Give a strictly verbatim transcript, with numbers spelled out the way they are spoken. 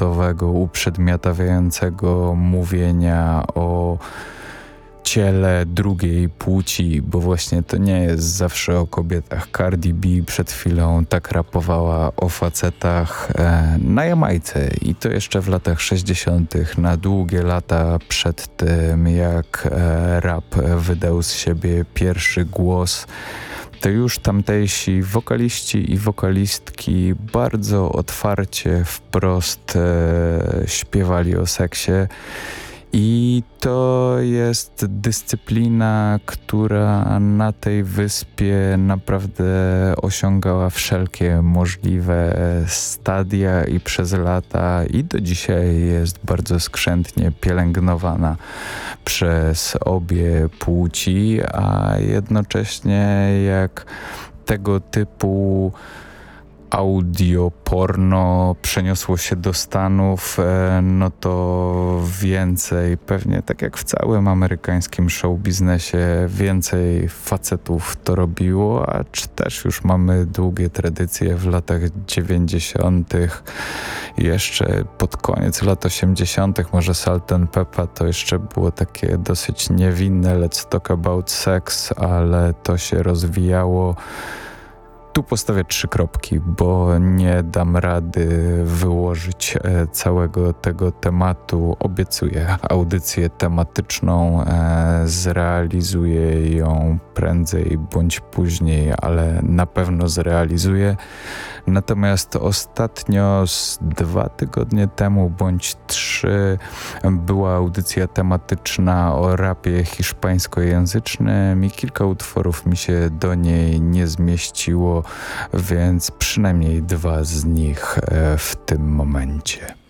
gwałtownego, uprzedmiotawiającego mówienia o ciele drugiej płci, bo właśnie to nie jest zawsze o kobietach. Cardi B przed chwilą tak rapowała o facetach e, na Jamajce i to jeszcze w latach sześćdziesiątych, na długie lata przed tym, jak e, rap wydał z siebie pierwszy głos. To już tamtejsi wokaliści i wokalistki bardzo otwarcie, wprost e, śpiewali o seksie. I to jest dyscyplina, która na tej wyspie naprawdę osiągała wszelkie możliwe stadia i przez lata i do dzisiaj jest bardzo skrzętnie pielęgnowana przez obie płci, a jednocześnie jak tego typu audio, porno przeniosło się do Stanów, no to więcej, pewnie tak jak w całym amerykańskim show biznesie, więcej facetów to robiło, a czy też już mamy długie tradycje w latach dziewięćdziesiątych, jeszcze pod koniec lat osiemdziesiątych, może Salt and Pepper to jeszcze było takie dosyć niewinne let's talk about sex, ale to się rozwijało. Tu postawię trzy kropki, bo nie dam rady wyłożyć e, całego tego tematu. Obiecuję audycję tematyczną, e, zrealizuję ją prędzej bądź później, ale na pewno zrealizuję. Natomiast ostatnio, z dwa tygodnie temu bądź trzy, była audycja tematyczna o rapie hiszpańskojęzycznym i kilka utworów mi się do niej nie zmieściło, więc przynajmniej dwa z nich w tym momencie.